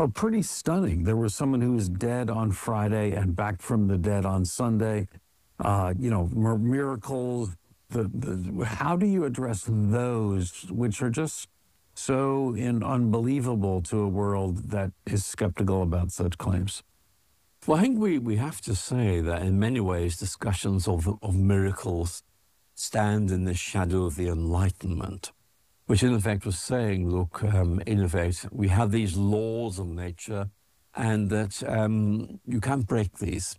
are pretty stunning. There was someone who was dead on Friday and back from the dead on Sunday. Miracles. How do you address those, which are just so unbelievable to a world that is skeptical about such claims? Well, I think we have to say that in many ways, discussions of miracles stand in the shadow of the Enlightenment, which in effect was saying, look, in effect, we have these laws of nature and that you can't break these.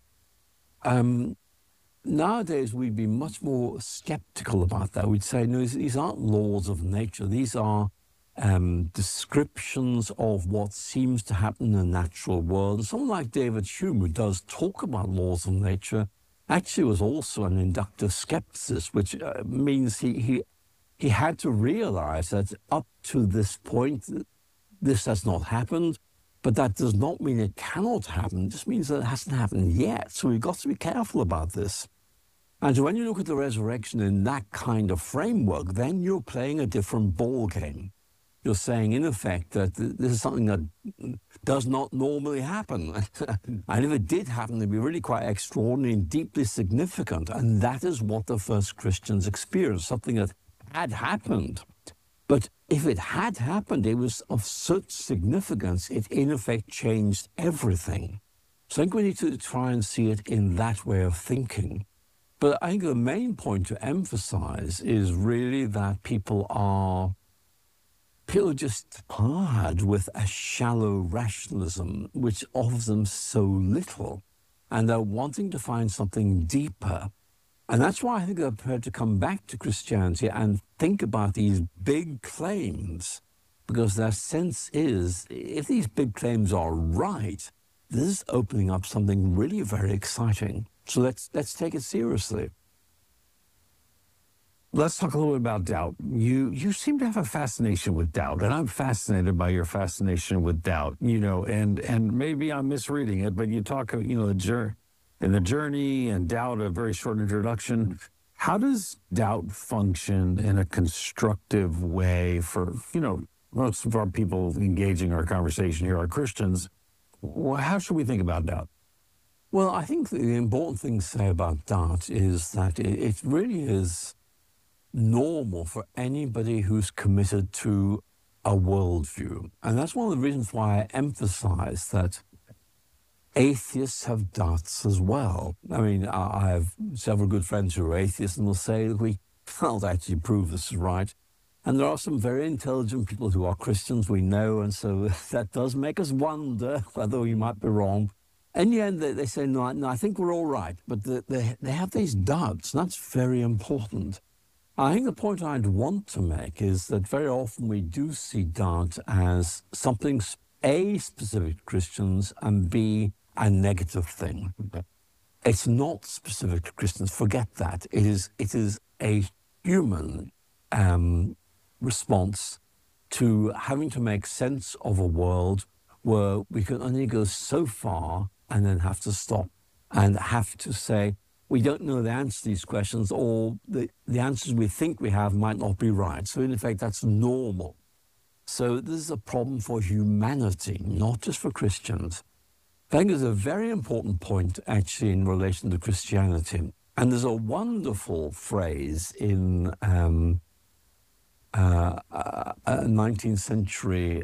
Nowadays, we'd be much more skeptical about that. We'd say, no, these aren't laws of nature. These are descriptions of what seems to happen in the natural world. And someone like David Hume, who does talk about laws of nature, actually was also an inductive skepticist, which means he had to realize that up to this point, this has not happened, but that does not mean it cannot happen. It just means that it hasn't happened yet. So we've got to be careful about this. And when you look at the resurrection in that kind of framework, then you're playing a different ball game. You're saying, in effect, that this is something that does not normally happen. And if it did happen, it'd be really quite extraordinary and deeply significant. And that is what the first Christians experienced, something that had happened. But if it had happened, it was of such significance, it in effect changed everything. So I think we need to try and see it in that way of thinking. But I think the main point to emphasize is really that people are just tired with a shallow rationalism, which offers them so little, and they're wanting to find something deeper. And that's why I think they're prepared to come back to Christianity and think about these big claims, because their sense is, if these big claims are right, this is opening up something really very exciting. So let's take it seriously. Let's talk a little bit about doubt. You seem to have a fascination with doubt, and I'm fascinated by your fascination with doubt. And maybe I'm misreading it, but you talk, in the journey and doubt, a very short introduction. How does doubt function in a constructive way for, most of our people engaging our conversation here are Christians? How should we think about doubt? Well, I think the important thing to say about doubt is that it really is normal for anybody who's committed to a worldview. And that's one of the reasons why I emphasize that atheists have doubts as well. I mean, I have several good friends who are atheists and will say that we can't actually prove this is right. And there are some very intelligent people who are Christians, we know, and so that does make us wonder whether we might be wrong. In the end, they say, no, I think we're all right. But they have these doubts, and that's very important. I think the point I'd want to make is that very often we do see doubt as something, A, specific to Christians, and B, a negative thing. It's not specific to Christians. Forget that. It is a human response to having to make sense of a world where we can only go so far and then have to stop and have to say, we don't know the answer to these questions, or the answers we think we have might not be right. So in effect, that's normal. So this is a problem for humanity, not just for Christians. I think there's a very important point actually in relation to Christianity. And there's a wonderful phrase in a 19th century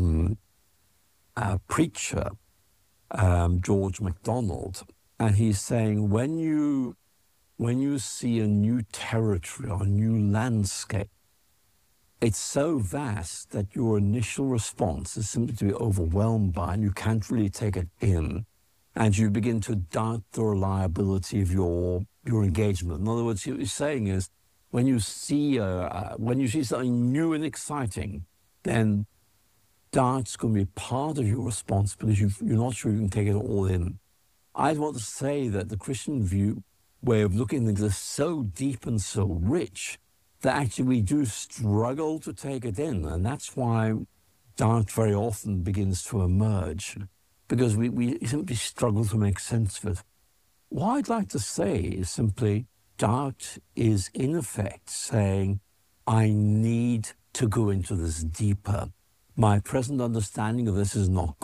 preacher, George MacDonald, and he's saying, when you see a new territory or a new landscape, it's so vast that your initial response is simply to be overwhelmed by it, and you can't really take it in, and you begin to doubt the reliability of your engagement. In other words, what he's saying is, when you see something new and exciting, then doubt's going to be part of your response because you're not sure you can take it all in. I'd want to say that the Christian way of looking at things is so deep and so rich that actually we do struggle to take it in. And that's why doubt very often begins to emerge, because we simply struggle to make sense of it. What I'd like to say is simply, doubt is in effect saying, I need to go into this deeper. My present understanding of this is not